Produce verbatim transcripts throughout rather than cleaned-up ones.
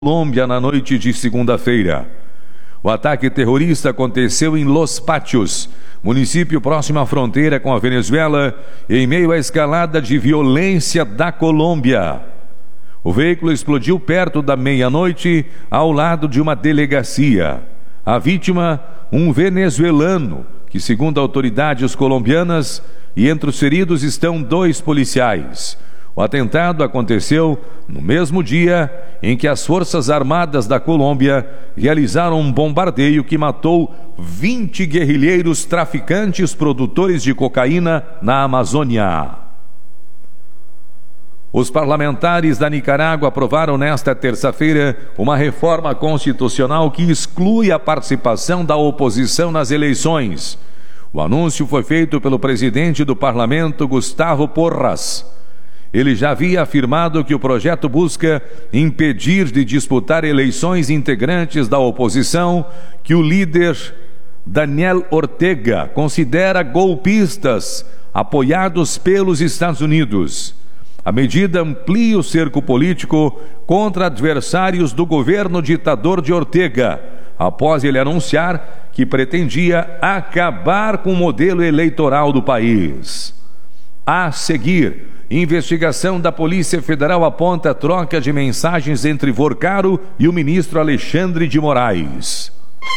Colômbia na noite de segunda-feira. O ataque terrorista aconteceu em Los Patios, município próximo à fronteira com a Venezuela, em meio à escalada de violência da Colômbia. O veículo explodiu perto da meia-noite, ao lado de uma delegacia. A vítima, um venezuelano, que segundo autoridades colombianas, e entre os feridos estão dois policiais. O atentado aconteceu no mesmo dia em que as Forças Armadas da Colômbia realizaram um bombardeio que matou vinte guerrilheiros traficantes produtores de cocaína na Amazônia. Os parlamentares da Nicarágua aprovaram nesta terça-feira uma reforma constitucional que exclui a participação da oposição nas eleições. O anúncio foi feito pelo presidente do parlamento, Gustavo Porras. Ele já havia afirmado que o projeto busca impedir de disputar eleições integrantes da oposição que o líder Daniel Ortega considera golpistas apoiados pelos Estados Unidos. A medida amplia o cerco político contra adversários do governo ditador de Ortega, após ele anunciar que pretendia acabar com o modelo eleitoral do país. A seguir, investigação da Polícia Federal aponta a troca de mensagens entre Vorcaro e o ministro Alexandre de Moraes.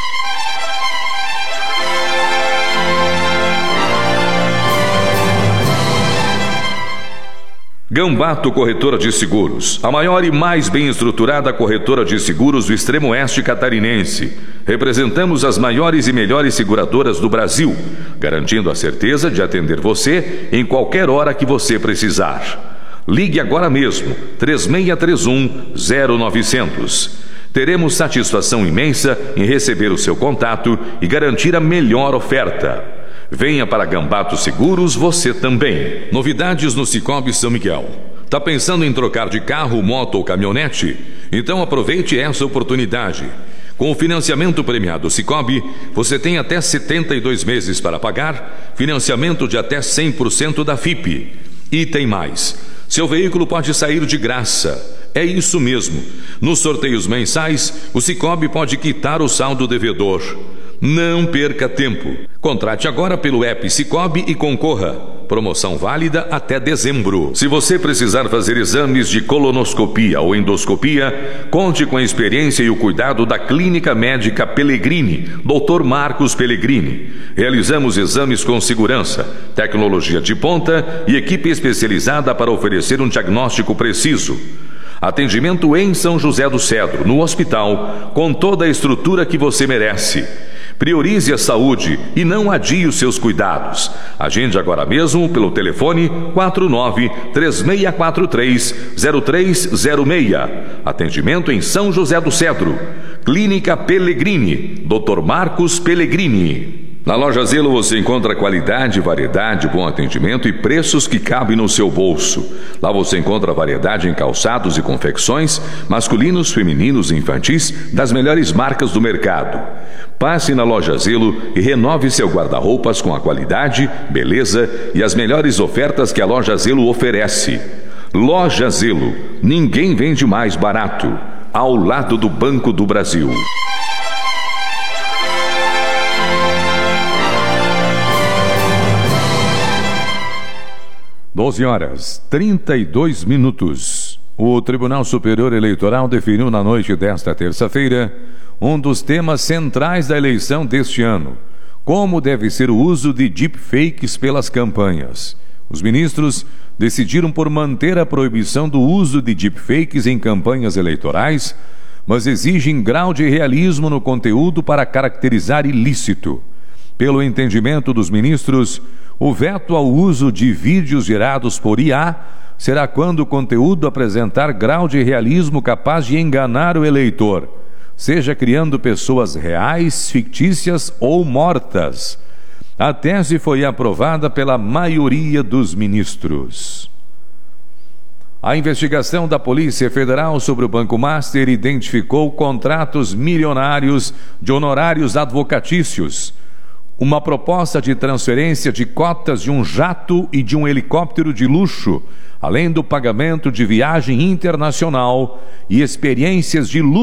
Gambato Corretora de Seguros, a maior e mais bem estruturada corretora de seguros do extremo oeste catarinense. Representamos as maiores e melhores seguradoras do Brasil, garantindo a certeza de atender você em qualquer hora que você precisar. Ligue agora mesmo, três seis três um, zero nove zero zero. Teremos satisfação imensa em receber o seu contato e garantir a melhor oferta. Venha para Gambato Seguros você também. Novidades no Sicoob São Miguel. Tá pensando em trocar de carro, moto ou caminhonete? Então aproveite essa oportunidade. Com o financiamento premiado Sicoob, você tem até setenta e dois meses para pagar, financiamento de até cem por cento da F I P. E tem mais. Seu veículo pode sair de graça. É isso mesmo. Nos sorteios mensais, o Sicoob pode quitar o saldo devedor. Não perca tempo. Contrate agora pelo app Sicoob e concorra. Promoção válida até dezembro. Se você precisar fazer exames de colonoscopia ou endoscopia, conte com a experiência e o cuidado da Clínica Médica Pellegrini, doutor Marcos Pellegrini. Realizamos exames com segurança, tecnologia de ponta e equipe especializada para oferecer um diagnóstico preciso. Atendimento em São José do Cedro, no hospital, com toda a estrutura que você merece. Priorize a saúde e não adie os seus cuidados. Agende agora mesmo pelo telefone quatro nove três seis quatro três zero três zero seis. Atendimento em São José do Cedro. Clínica Pellegrini, doutor Marcos Pellegrini. Na Loja Zelo você encontra qualidade, variedade, bom atendimento e preços que cabem no seu bolso. Lá você encontra variedade em calçados e confecções, masculinos, femininos e infantis, das melhores marcas do mercado. Passe na Loja Zelo e renove seu guarda-roupas com a qualidade, beleza e as melhores ofertas que a Loja Zelo oferece. Loja Zelo, ninguém vende mais barato. Ao lado do Banco do Brasil. doze horas, trinta e dois minutos. O Tribunal Superior Eleitoral definiu na noite desta terça-feira um dos temas centrais da eleição deste ano: como deve ser o uso de deepfakes pelas campanhas. Os ministros decidiram por manter a proibição do uso de deepfakes em campanhas eleitorais, mas exigem grau de realismo no conteúdo para caracterizar ilícito. Pelo entendimento dos ministros, o veto ao uso de vídeos gerados por I A será quando o conteúdo apresentar grau de realismo capaz de enganar o eleitor, seja criando pessoas reais, fictícias ou mortas. A tese foi aprovada pela maioria dos ministros. A investigação da Polícia Federal sobre o Banco Master identificou contratos milionários de honorários advocatícios, uma proposta de transferência de cotas de um jato e de um helicóptero de luxo, além do pagamento de viagem internacional e experiências de luxo